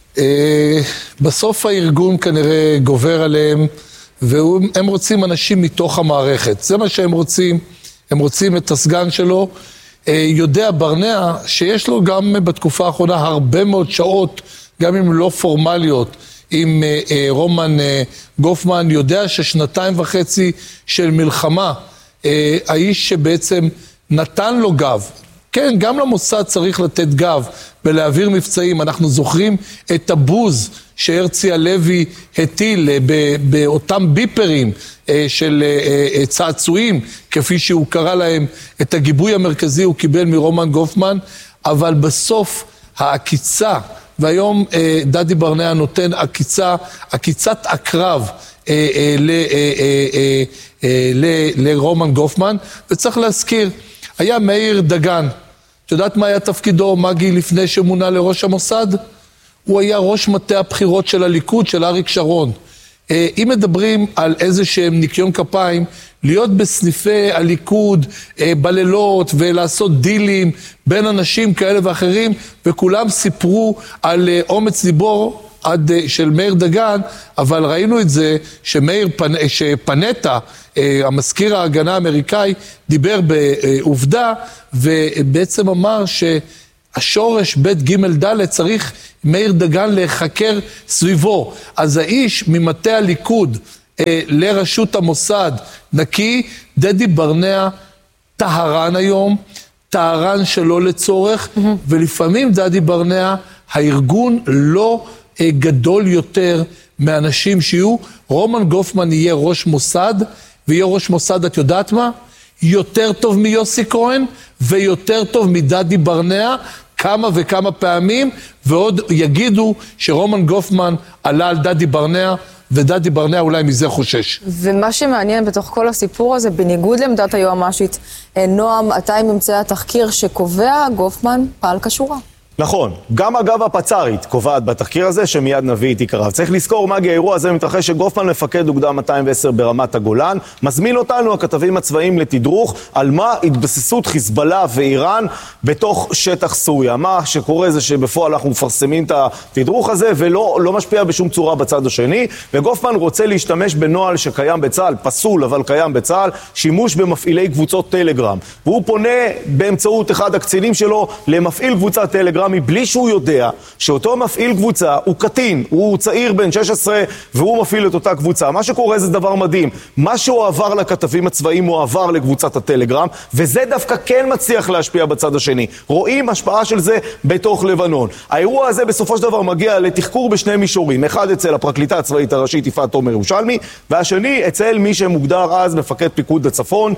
[SPEAKER 16] בסוף הארגון כנראה גובר עליהם, והם רוצים אנשים מתוך המערכת. זה מה שהם רוצים, הם רוצים את הסגן שלו. יודע ברנע שיש לו גם בתקופה האחרונה הרבה מאוד שעות, גם אם לא פורמליות, עם רומן גופמן. יודע ששנתיים וחצי של מלחמה, האיש שבעצם נתן לו גב, כן, גם למוסד צריך לתת גב בלהעביר מבצעים. אנחנו זוכרים את הבוז שהרצי הלוי הטיל באותם ביפרים של צעצועים, כפי שהוא קרא להם. את הגיבוי המרכזי הוא קיבל מרומן גופמן, אבל בסוף העקיצה, והיום דדי ברנע נותן עקיצה, עקיצת הקרב אה, אה, ל, אה, אה, אה, אה, ל, לרומן גופמן, וצריך להזכיר, היה מאיר דגן, את יודעת מה היה תפקידו, מגי, לפני שמונה לראש המוסד? הוא היה ראש מטה הבחירות של הליכוד, של אריק שרון. אם מדברים על איזה שהם ניקיון כפיים, להיות בסניפי הליכוד בלילות ולעשות דילים בין אנשים כאלה ואחרים, וכולם סיפרו על אומץ ליבו עד של מאיר דגן, אבל ראינו את זה שמאיר פנ... שפנטה, המזכיר ההגנה האמריקאי, דיבר בעובדה, ובעצם אמר שהשורש בית ג' ד' צריך מאיר דגן לחקר סביבו. אז האיש ממטה הליכוד אה, לרשות המוסד נקי, דדי ברנע טהרן היום, טהרן שלא לצורך, mm-hmm. ולפעמים דדי ברנע, הארגון לא אה, גדול יותר מאנשים שיהיו. רומן גופמן יהיה ראש מוסד, ויהיה ראש מוסד, את יודעת מה? יותר טוב מיוסי כהן, ויותר טוב מדדי ברנע, כמה וכמה פעמים, ועוד יגידו שרומן גופמן עלה על דדי ברנע, ודדי ברנע אולי מזה חושש.
[SPEAKER 2] ומה שמעניין בתוך כל הסיפור הזה, בניגוד לעמדת היועמ"שית, נועם, אתה עם ממצאי התחקיר שקובע, גופמן פעל כשורה.
[SPEAKER 1] נכון, גם אגב הפצ"רית קובעת בתחקיר הזה שמיד נביא את עיקריו. צריך לזכור, מגי, האירוע הזה מתרחש שגופמן, מפקד אוגדה מאתיים ועשר ברמת הגולן, מזמין אותנו, הכתבים הצבאיים, לתדרוך על מה התבססות חיזבאללה ואיראן בתוך שטח סוריה. מה שקורה זה שבפועל אנחנו מפרסמים את התדרוך הזה ולא לא משפיע בשום צורה בצד השני, וגופמן רוצה להשתמש בנוהל שקיים בצה"ל, פסול אבל קיים בצה"ל, שימוש במפעילי קבוצות טלגרם. והוא פונה באמצעות אחד הקצינים שלו למפעיל קבוצת טלגרם, מבלי שהוא יודע שאותו מפעיל קבוצה הוא קטין, הוא צעיר בן שש עשרה והוא מפעיל את אותה קבוצה. מה שקורה זה דבר מדהים, מה שהוא עבר לכתבים הצבאיים הוא עבר לקבוצת הטלגרם, וזה דווקא כן מצליח להשפיע בצד השני. רואים השפעה של זה בתוך לבנון. האירוע הזה בסופו של דבר מגיע לתחקור בשני מישורים, אחד אצל הפרקליטה הצבאית הראשית יפעת תומר ירושלמי, והשני אצל מי שמוגדר אז מפקד פיקוד הצפון,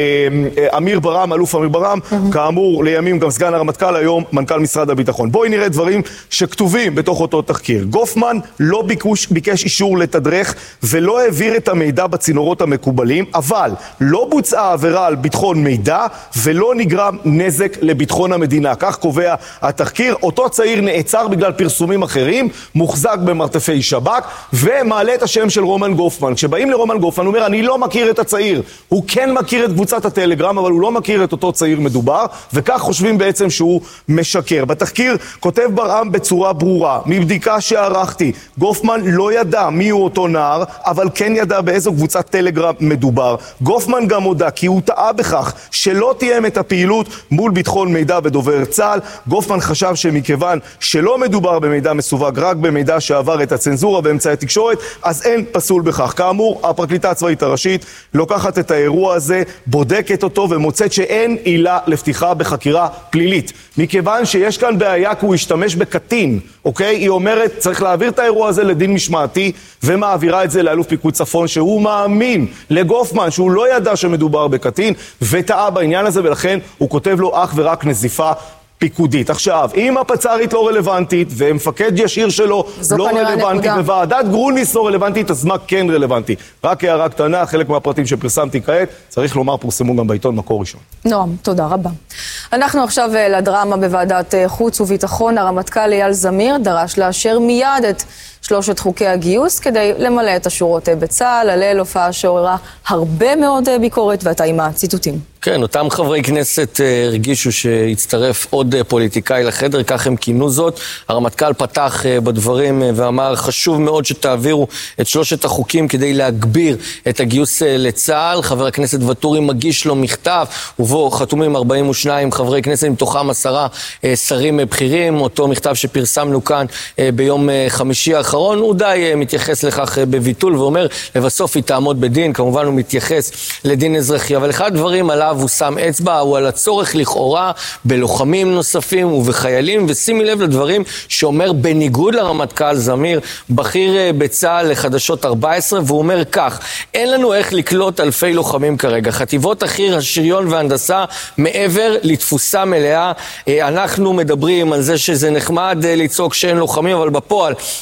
[SPEAKER 1] אמיר ברם, אלוף אמיר ברם, כאמור לימים גם סגן הרמטכ"ל, היום מנכ"ל משרד הביטחון. בואי נראה דברים שכתובים בתוך אותו תחקיר. גופמן לא ביקש, ביקש אישור לתדרך ולא העביר את המידע בצינורות המקובלים, אבל לא בוצעה עבירה על ביטחון מידע ולא נגרם נזק לביטחון המדינה. כך קובע התחקיר. אותו צעיר נעצר בגלל פרסומים אחרים, מוחזק במרתפי שב"כ ומעלה את השם של רומן גופמן. כשבאים לרומן גופמן הוא אומר, אני לא מכיר את הצעיר. הוא כן מכיר את קבוצת הטלגרם, אבל הוא לא מכיר את אותו צעיר מדובר, וכך חושבים בעצם שהוא משקר. בתחקיר כותב ברעם בצורה ברורה, מבדיקה שערכתי, גופמן לא ידע מי הוא אותו נער, אבל כן ידע באיזו קבוצת טלגרם מדובר. גופמן גם הודע כי הוא טעה בכך שלא תיאם את הפעילות מול ביטחון מידע ודובר צה"ל. גופמן חשב שמכיוון שלא מדובר במידע מסווג, רק במידע שעבר את הצנזורה באמצעי תקשורת, אז אין פסול בכך. כאמור, הפרקליטה הצבאית הראשית לוקחת את האירוע הזה, בודקת אותו ומוצאת שאין עילה לפתיחה בחקירה פלילית. מכיוון שיש כאן בעיה כי הוא השתמש בקטין, אוקיי? היא אומרת, צריך להעביר את האירוע הזה לדין משמעתי, ומעבירה את זה לאלוף פיקוד צפון, שהוא מאמין לגופמן, שהוא לא ידע שמדובר בקטין, וטעה בעניין הזה, ולכן הוא כותב לו אך ורק נזיפה פיקודית. עכשיו, אם הפצ"רית לא רלוונטית, ומפקד ישיר שלו לא רלוונטית, וועדת גרוניס לא רלוונטית, אז מה כן רלוונטי? רק הערה קטנה, חלק מהפרטים שפרסמתי כעת, צריך לומר, פורסמו גם בעיתון מקור ראשון.
[SPEAKER 2] נועם, תודה רבה. אנחנו עכשיו לדרמה בוועדת חוץ וביטחון. הרמטכ"ל אייל זמיר דרש לאשר מיד את שלושת חוקי הגיוס כדי למלא את השורות בצה"ל. הלל הופעה שעוררה הרבה מאוד ביקורת, ואתה עם הציטוטים.
[SPEAKER 4] כן, אותם חברי כנסת הרגישו שהצטרף עוד פוליטיקאי לחדר, כך הם כינו זאת. הרמטכ"ל פתח בדברים ואמר, חשוב מאוד שתעבירו את שלושת החוקים כדי להגביר את הגיוס לצה"ל. חבר הכנסת וטורי מגיש לו מכתב, ובו חתומים ארבעים ושניים חברי כנסת, מתוכם עשרה שרים בכירים. אותו מכתב שפרסמנו כאן ביום חמישי האחרון, הוא די מתייחס לכך בביטול ואומר, לבסוף היא תעמוד בדין. כמובן הוא מתייחס לדין אזרחי, אבל אחד הדברים עליו הוא שם אצבע, הוא על הצורך לכאורה בלוחמים נוספים ובחיילים, ושימי לב לדברים שאומר בניגוד לרמטכ"ל זמיר, בכיר בצה"ל לחדשות ארבע עשרה, והוא אומר כך, אין לנו איך לקלוט אלפי לוחמים כרגע, חטיבות החי"ר, השריון והנדסה מעבר לתפוסה מלאה. אנחנו מדברים על זה שזה נחמד לצעוק שאין לוחמים, אבל בפועל אין לנו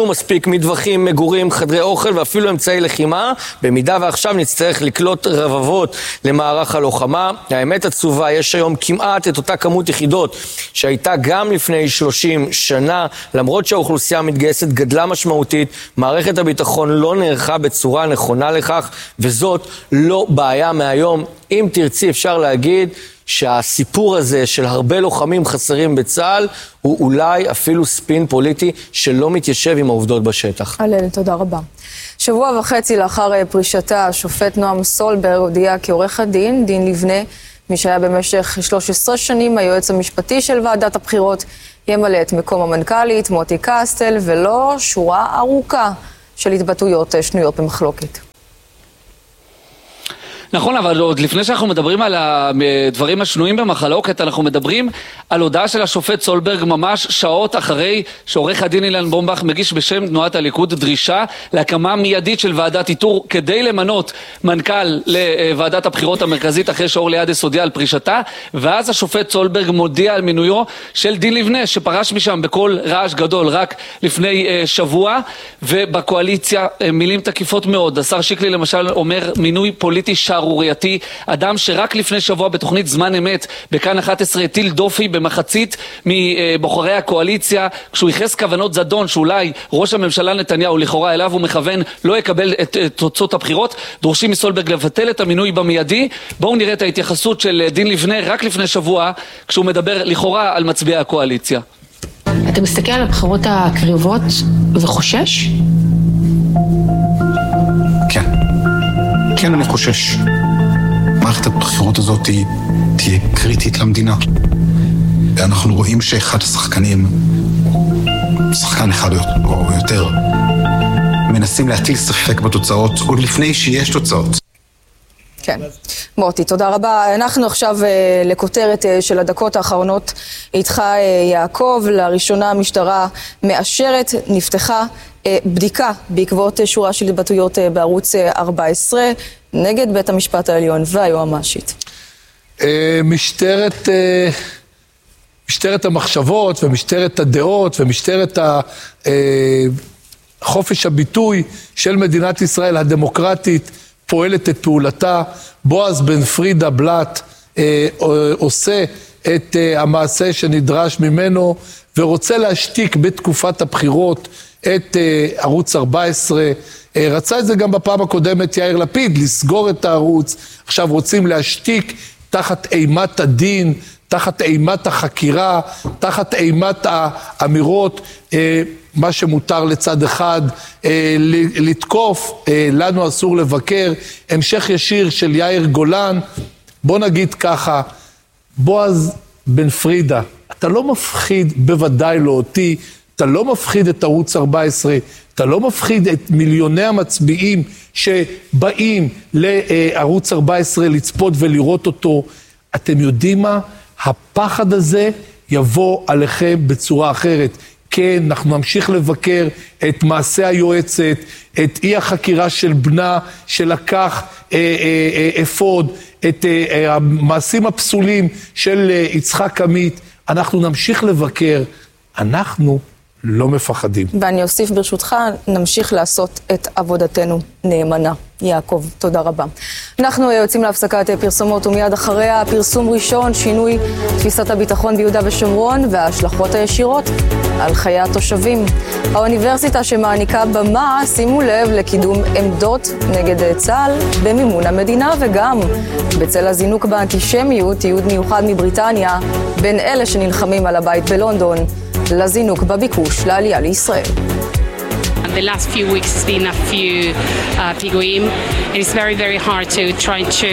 [SPEAKER 4] לנו מספיק מטווחים, מגורים, חדרי אוכל ואפילו אמצעי לחימה, במידה ועכשיו נצטרך לקלוט רבבות למערך הלוחמה. האמת עצובה, יש היום כמעט את אותה כמות יחידות שהייתה גם לפני שלושים שנה, למרות שהאוכלוסייה המתגייסת גדלה משמעותית, מערכת הביטחון לא נערכה בצורה נכונה לכך, וזאת לא בעיה מהיום. אם תרצי אפשר להגיד שהסיפור הזה של הרבה לוחמים חסרים בצה"ל הוא אולי אפילו ספין פוליטי שלא מתיישב עם העובדות בשטח.
[SPEAKER 2] הלל, תודה רבה. שבוע וחצי לאחר פרישתה, השופט נועם סולברג הודיע כעורך הדין, דין לבנה, מי שהיה במשך שלוש עשרה שנים היועץ המשפטי של ועדת הבחירות, ימלא את מקום המנכ"לית מוטי קסטל, ולא שורה ארוכה של התבטאויות שנויות במחלוקת.
[SPEAKER 24] נכון, אבל עוד לפני שאנחנו מדברים על הדברים השנויים במחלוקת, אנחנו מדברים על הודעה של השופט סולברג ממש שעות אחרי שעורך הדין אילן בומבך מגיש בשם תנועת הליכוד דרישה להקמה מיידית של ועדת איתור כדי למנות מנכ"ל לוועדת הבחירות המרכזית אחרי שאורלי עדס הודיעה על פרישתה, ואז השופט סולברג מודיע על מינויו של דין לבנה שפרש משם בכל רעש גדול רק לפני שבוע, ובקואליציה מילים תקיפות מאוד. השר שיקלי למשל אומר מינוי פוליטי שערורייתי, אדם שרק לפני שבוע בתוכנית זמן אמת בכאן אחת עשרה הטיל דופי במחצית מבוחרי הקואליציה כשהוא ייחס כוונות זדון שאולי ראש הממשלה נתניהו לכאורה אליו הוא מכוון לא יקבל את תוצאות הבחירות. דורשים מסולברג לבטל את המינוי במיידי. בואו נראה את ההתייחסות של דין לבנה רק לפני שבוע כשהוא מדבר לכאורה על מצביעי הקואליציה.
[SPEAKER 9] אתה מסתכל על הבחירות הקריבות וחושש?
[SPEAKER 10] כן. כן, אני חושש. מערכת הבחירות הזאת תהיה קריטית למדינה. אנחנו רואים שאחד השחקנים, שחקן אחד או יותר, מנסים להטיל ספק בתוצאות עוד לפני שיש תוצאות.
[SPEAKER 2] כן. מוטי, תודה רבה. אנחנו עכשיו לכותרת של הדקות האחרונות איתך יעקב. לראשונה המשטרה מאשרת, נפתחה בדיקה בעקבות שורה של התבטאויות בערוץ ארבע עשרה נגד בית המשפט העליון והיועמ"שית.
[SPEAKER 16] משטרת, משטרת המחשבות ומשטרת הדעות ומשטרת חופש הביטוי של מדינת ישראל הדמוקרטית פועלת את פעולתה. בועז בן פרידה בלט אה, עושה את אה, המעשה שנדרש ממנו ורוצה להשתיק בתקופת הבחירות את אה, ערוץ ארבע עשרה. אה, רצה את זה גם בפעם הקודמת יאיר לפיד, לסגור את הערוץ. עכשיו רוצים להשתיק תחת אימת הדין, תחת אימת החקירה, תחת אימת האמירות, אה, מה שמותר לצד אחד, אה, לתקוף, אה, לנו אסור לבקר, המשך ישיר של יאיר גולן. בוא נגיד ככה, בועז בן פרידה, אתה לא מפחיד, בוודאי לא אותי, אתה לא מפחיד את ערוץ ארבע עשרה, אתה לא מפחיד את מיליוני המצביעים שבאים לערוץ ארבע עשרה לצפות ולראות אותו. אתם יודעים מה? הפחד הזה יבוא עליכם בצורה אחרת. כן, אנחנו נמשיך לבקר את מעשה היועצת, את אי החקירה של בנה שלקח אה, אה, אה, אפוד, את אה, המעשים הפסולים של אה, יצחק עמית. אנחנו נמשיך לבקר, אנחנו לא מפחדים.
[SPEAKER 2] ואני אוסיף ברשותך, נמשיך לעשות את עבודתנו נאמנה. יעקב, תודה רבה. אנחנו יוצאים להפסקת פרסומות ומיד אחריה פרסום ראשון, שינוי תפיסת הביטחון ביהודה ושומרון וההשלכות הישירות על חיי התושבים. האוניברסיטה שמעניקה במה, שימו לב, לקידום עמדות נגד צה"ל במימון המדינה וגם בצל הזינוק באנטישמיות, תיעוד מיוחד מבריטניה בין אלה שנלחמים על הבית בלונדון לזינוק בביקוש לעלייה לישראל.
[SPEAKER 11] The last few weeks has been a few uh, פיגועים. It is very very hard to try to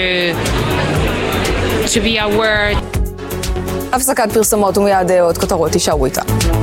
[SPEAKER 11] to be aware.
[SPEAKER 2] הפסקת פרסומות ומיד עוד כותרות, תישארו איתה.